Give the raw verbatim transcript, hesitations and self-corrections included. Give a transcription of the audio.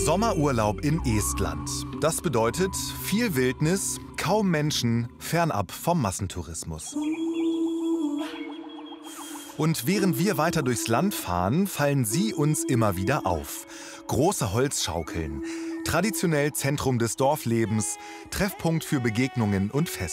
Sommerurlaub in Estland. Das bedeutet viel Wildnis, kaum Menschen, fernab vom Massentourismus. Und während wir weiter durchs Land fahren, fallen sie uns immer wieder auf. Große Holzschaukeln, traditionell Zentrum des Dorflebens, Treffpunkt für Begegnungen und Feste.